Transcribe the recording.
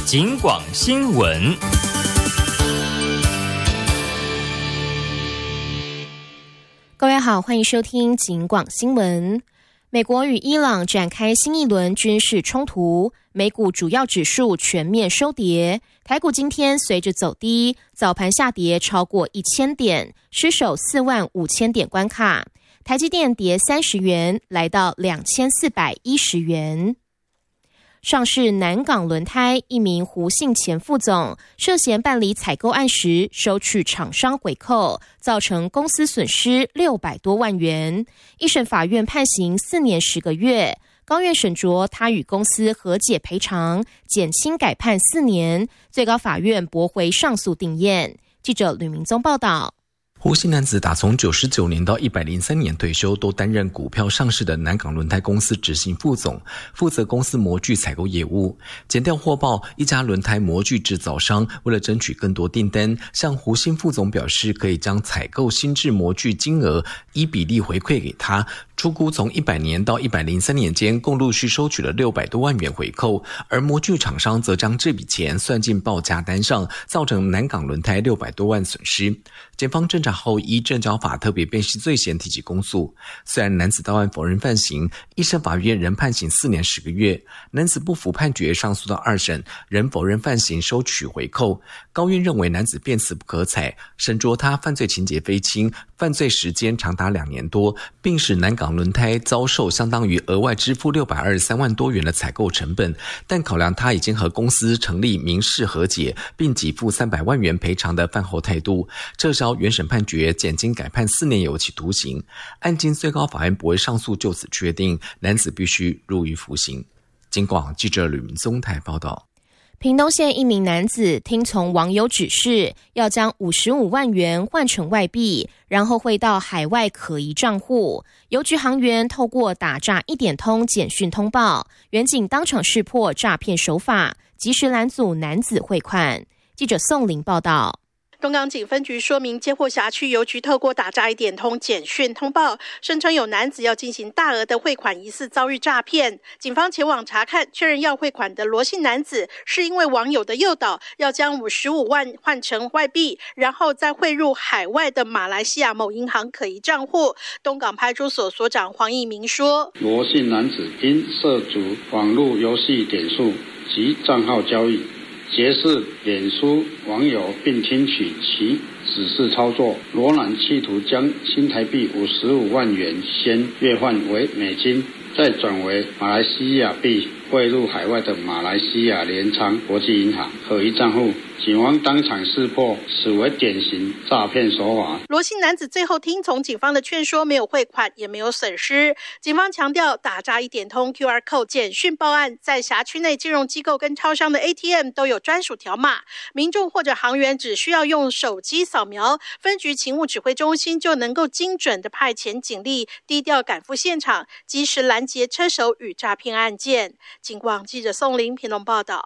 警广新闻。 各位好，欢迎收听警广新闻。美国与伊朗展开新一轮军事冲突，美股主要指数全面收跌，台股今天随着走低，早盘下跌超过1000点，失守45000点关卡。台积电跌30元，来到2410元。上市南港轮胎一名胡姓前副总涉嫌办理采购案时收取厂商回扣，造成公司损失600多万元。一审法院判刑4年10个月，高院审酌他与公司和解赔偿，减轻改判4年，最高法院驳回上诉定验。记者吕明宗报道。 胡姓男子打从99年到103年退休，都担任股票上市的南港轮胎公司执行副总，负责公司模具采购业务。检调获报，一家轮胎模具制造商为了争取更多订单，向胡姓副总表示可以将采购新制模具金额依比例回馈给他。初估从100年到103年间，共陆续收取了600多万元回扣，而模具厂商则将这笔钱算进报价单上，造成南港轮胎600多万损失。检方侦查后依证交法特别辨析罪嫌提起公诉。虽然男子到案否认犯行，一审法院仍判刑4年10个月。男子不服判决，上诉到2审，仍否认犯行，收取回扣。高院认为男子辩词不可采，审酌他犯罪情节非轻，犯罪时间长达2年多，并使南港轮胎遭受相当于额外支付623万多元的采购成本，但考量他已经和公司成立民事和解，并给付300万元赔偿的饭后态度，撤销原审判决，减轻改判4年有期徒刑。案经最高法院驳回上诉，就此确定男子必须入狱服刑。警广记者吕明宗台报道。 屏东县一名男子听从网友指示，要将55万元换成外币，然后汇到海外可疑账户。邮局行员透过打诈一点通简讯通报，员警当场识破诈骗手法，及时拦阻男子汇款。记者宋玲报道。 东港警分局说明，接获辖区邮局透过打诈一点通简讯通报，声称有男子要进行大额的汇款，疑似遭遇诈骗。警方前往查看，确认要汇款的罗姓男子是因为网友的诱导，要将55万换成外币，然后再汇入海外的马来西亚某银行可疑账户。东港派出所所长黄义明说， 罗姓男子因涉足网络游戏点数及账号交易，结识脸书网友并听取其指示操作，罗男企图将新台币55万元先兑换为美金，再转为马来西亚币汇入海外的马来西亚联昌国际银行可疑账户。警方当场识破，此为典型诈骗手法。 罗姓男子最后听从警方的劝说，没有汇款，也没有损失。警方强调，打诈一点通 QR Code 简讯报案，在辖区内金融机构跟超商的 ATM 都有专属条码，民众或者行员只需要用手机扫描，分局勤务指挥中心就能够精准的派遣警力，低调赶赴现场，及时拦截车手与诈骗案件。警广记者宋玲评论报道。